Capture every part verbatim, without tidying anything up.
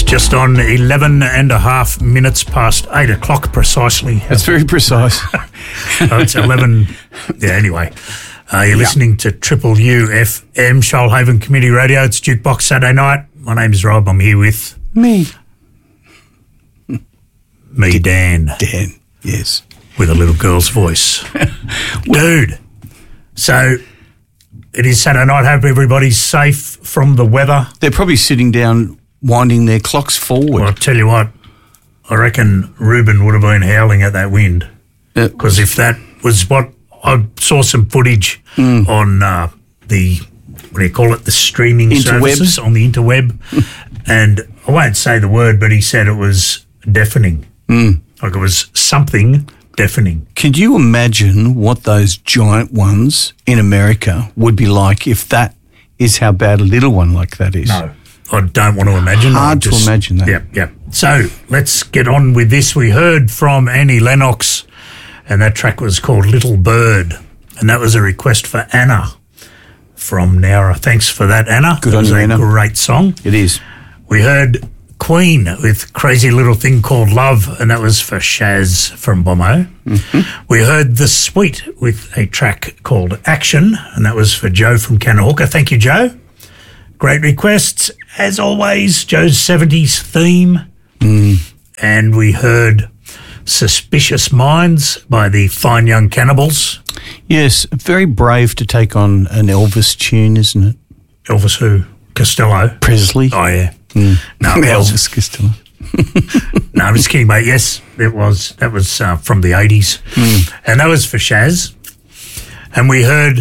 just on eleven and a half minutes past eight o'clock precisely. That's very precise. Oh, it's eleven. Yeah, anyway. Uh, you're yeah. listening to Triple U F M, Shoalhaven Community Radio. It's Jukebox Saturday night. My name's Rob. I'm here with... Me. Me, Dan. Dan, yes. With a little girl's voice. Dude, so it is Saturday night. Hope everybody's safe from the weather. They're probably sitting down, winding their clocks forward. Well, I'll tell you what, I reckon Ruben would have been howling at that wind. Because if that was what... I saw some footage mm. on uh, the, what do you call it, the streaming interweb. services on the interweb. And I won't say the word, but he said it was deafening. Mm. Like it was something deafening. Could you imagine what those giant ones in America would be like if that is how bad a little one like that is? No, I don't want to imagine. Hard just, to imagine that. Yeah, yeah. So let's get on with this. We heard from Annie Lennox, and that track was called Little Bird, and that was a request for Anna from Nowra. Thanks for that, Anna. Good on you, Anna. It was a great song. It is. We heard Queen with Crazy Little Thing Called Love, and that was for Shaz from Bomo. Mm-hmm. We heard The Sweet with a track called Action, and that was for Joe from Kanahooka. Thank you, Joe. Great requests. As always, Joe's seventies theme. Mm. And we heard Suspicious Minds by the Fine Young Cannibals. Yes, very brave to take on an Elvis tune, isn't it? Elvis who? Costello? Presley? Oh, yeah. Mm. No, was, Elvis Costello. No, I'm just kidding, mate. Yes, it was. That was uh, from the eighties. Mm. And that was for Shaz. And we heard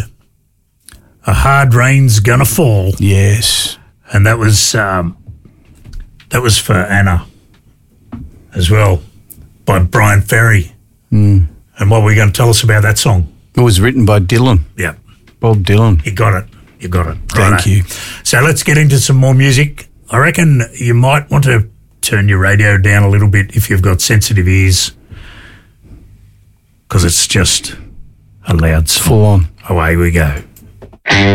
A Hard Rain's Gonna Fall. Yes. And that was um, that was for Anna as well, by Brian Ferry. Mm. And what were you going to tell us about that song? It was written by Dylan. Yeah. Bob Dylan. You got it. You got it. Thank Righto. you. So let's get into some more music. I reckon you might want to turn your radio down a little bit if you've got sensitive ears, because it's just a loud song. Full on. Away we go.